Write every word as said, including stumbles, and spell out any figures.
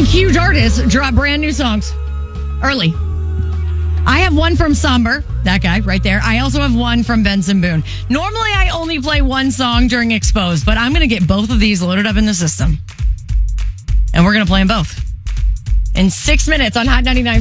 huge artists drop brand new songs early. I have one from Somber, that guy right there. I also have one from Benson Boone. Normally, I only play one song during Exposed, but I'm going to get both of these loaded up in the system. And we're going to play them both in six minutes on Hot ninety-nine.